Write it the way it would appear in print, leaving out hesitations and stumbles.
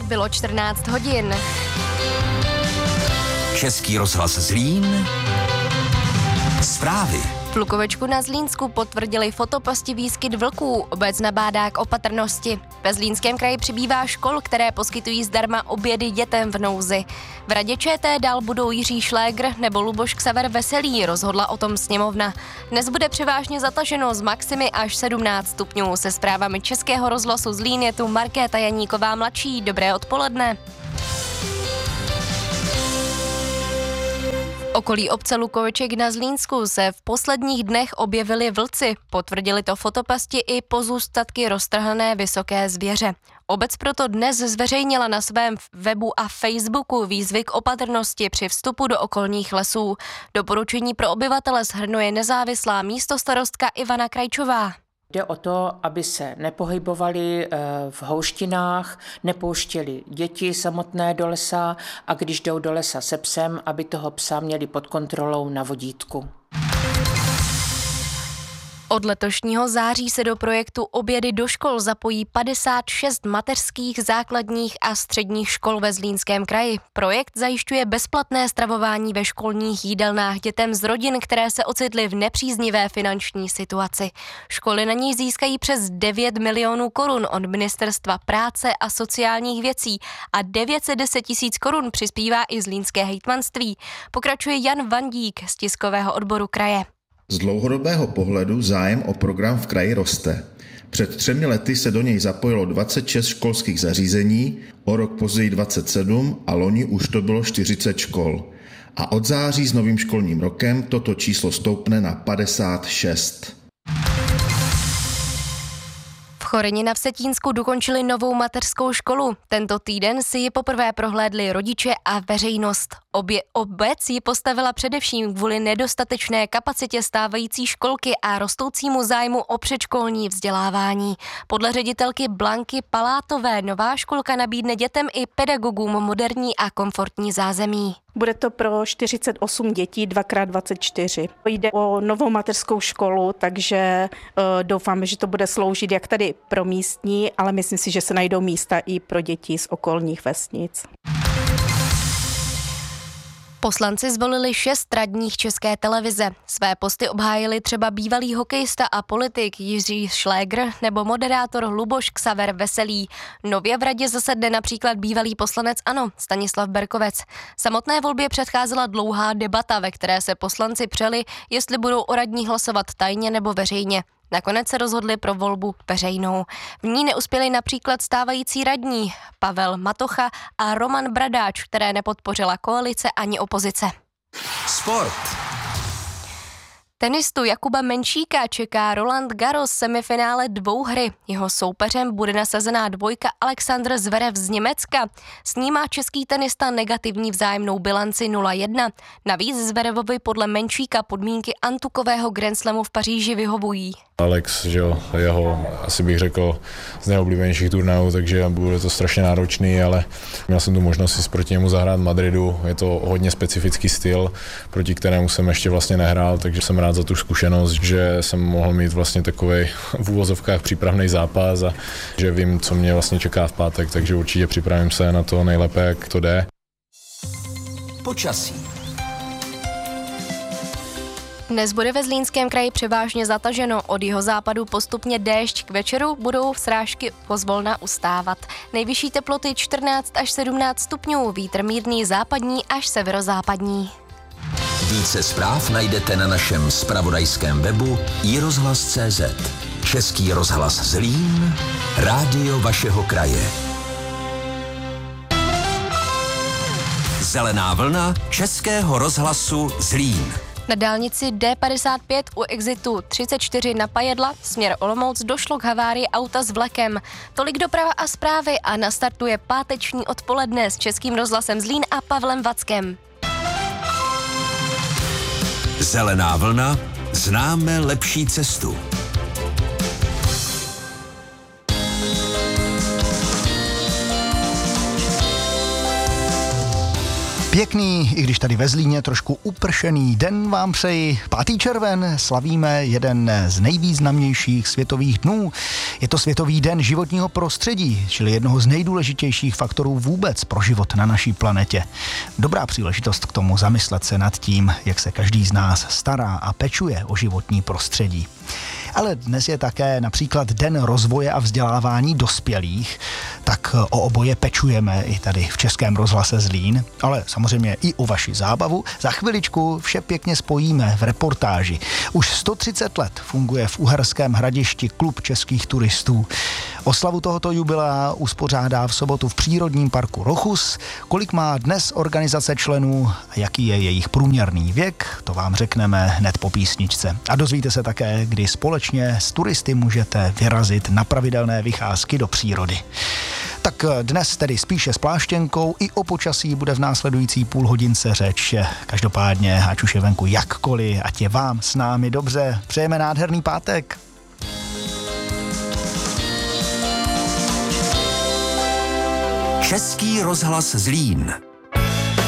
bylo 14 hodin. Český rozhlas Zlín. Zprávy. V Lukovečku na Zlínsku potvrdili fotopasti výskyt vlků. Obec nabádá k opatrnosti. Ve Zlínském kraji přibývá škol, které poskytují zdarma obědy dětem v nouzi. V Radě ČT dál budou Jiří Šlégr nebo Luboš Ksaver Veselý, rozhodla o tom sněmovna. Dnes bude převážně zataženo z maximy až 17 stupňů. Se zprávami Českého rozhlasu Zlín je tu Markéta Janíková mladší. Dobré odpoledne. V okolí obce Lukoveček na Zlínsku se v posledních dnech objevili vlci. Potvrdili to fotopasti i pozůstatky roztrhané vysoké zvěře. Obec proto dnes zveřejnila na svém webu a Facebooku výzvy k opatrnosti při vstupu do okolních lesů. Doporučení pro obyvatele shrnuje nezávislá místostarostka Ivana Krajčová. Jde o to, aby se nepohybovali v houštinách, nepouštěli děti samotné do lesa a když jdou do lesa se psem, aby toho psa měli pod kontrolou na vodítku. Od letošního září se do projektu Obědy do škol zapojí 56 mateřských, základních a středních škol ve Zlínském kraji. Projekt zajišťuje bezplatné stravování ve školních jídelnách dětem z rodin, které se ocitly v nepříznivé finanční situaci. Školy na něj získají přes 9 milionů korun od Ministerstva práce a sociálních věcí a 910 000 korun přispívá i Zlínské hejtmanství. Pokračuje Jan Vandík z tiskového odboru kraje. Z dlouhodobého pohledu zájem o program v kraji roste. Před 3 lety se do něj zapojilo 26 školských zařízení, o rok později 27 a loni už to bylo 40 škol. A od září s novým školním rokem toto číslo stoupne na 56. V Choryni na Vsetínsku dokončili novou mateřskou školu. Tento týden si ji poprvé prohlédli rodiče a veřejnost. Obec ji postavila především kvůli nedostatečné kapacitě stávající školky a rostoucímu zájmu o předškolní vzdělávání. Podle ředitelky Blanky Palátové nová školka nabídne dětem i pedagogům moderní a komfortní zázemí. Bude to pro 48 dětí 2x24. Jde o novou mateřskou školu, takže doufáme, že to bude sloužit jak tady pro místní, ale myslím si, že se najdou místa i pro děti z okolních vesnic. Poslanci zvolili 6 radních České televize. Své posty obhájili třeba bývalý hokejista a politik Jiří Šlégr nebo moderátor Luboš Ksaver Veselý. Nově v radě zasedne například bývalý poslanec ANO Stanislav Berkovec. Samotné volbě předcházela dlouhá debata, ve které se poslanci přeli, jestli budou o radních hlasovat tajně nebo veřejně. Nakonec se rozhodli pro volbu veřejnou. V ní neuspěli například stávající radní Pavel Matocha a Roman Bradáč, které nepodpořila koalice ani opozice. Sport. Tenistu Jakuba Menšíka čeká Roland Garros semifinále dvouhry. Jeho soupeřem bude nasazená dvojka Alexander Zverev z Německa. S ním má český tenista negativní vzájemnou bilanci 0-1. Navíc Zverevovi podle Menšíka podmínky antukového Grand Slamu v Paříži vyhovují. Alex, že jo, jeho asi bych řekl z nejoblíbenějších turnajů, takže bude to strašně náročný, ale měl jsem tu možnost si proti němu zahrát v Madridu. Je to hodně specifický styl, proti kterému jsem ještě vlastně nehrál, takže jsem rád za tu zkušenost, že jsem mohl mít vlastně takovej v uvozovkách přípravný zápas a že vím, co mě vlastně čeká v pátek, takže určitě připravím se na to nejlépe, jak to jde. Počasí. Dnes bude ve Zlínském kraji převážně zataženo, od jihozápadu postupně déšť, k večeru budou srážky pozvolna ustávat. Nejvyšší teploty 14 až 17 stupňů, vítr mírný západní až severozápadní. Více zpráv najdete na našem zpravodajském webu iRozhlas.cz. Český rozhlas Zlín, rádio vašeho kraje. Zelená vlna Českého rozhlasu Zlín. Na dálnici D55 u exitu 34 na Pajedla, směr Olomouc, došlo k havárii auta s vlekem. Tolik doprava a zprávy a nastartuje páteční odpoledne s Českým rozhlasem Zlín a Pavlem Vackem. Zelená vlna, známe lepší cestu. Pěkný, i když tady ve Zlíně trošku upršený den vám přeji. 5. červen slavíme jeden z nejvýznamnějších světových dnů. Je to Světový den životního prostředí, čili jednoho z nejdůležitějších faktorů vůbec pro život na naší planetě. Dobrá příležitost k tomu zamyslet se nad tím, jak se každý z nás stará a pečuje o životní prostředí. Ale dnes je také například Den rozvoje a vzdělávání dospělých, tak o oboje pečujeme i tady v Českém rozhlase Zlín, ale samozřejmě i o vaši zábavu. Za chviličku vše pěkně spojíme v reportáži. Už 130 let funguje v Uherském Hradišti klub českých turistů. Oslavu tohoto jubilea uspořádá v sobotu v přírodním parku Rochus. Kolik má dnes organizace členů a jaký je jejich průměrný věk, to vám řekneme hned po písničce. A dozvíte se také, kdy společně s turisty můžete vyrazit na pravidelné vycházky do přírody. Tak dnes tedy spíše s pláštěnkou, i o počasí bude v následující půl hodince řeč. Každopádně, ať už je venku jakkoliv, ať je vám s námi dobře. Přejeme nádherný pátek. Český rozhlas Zlín.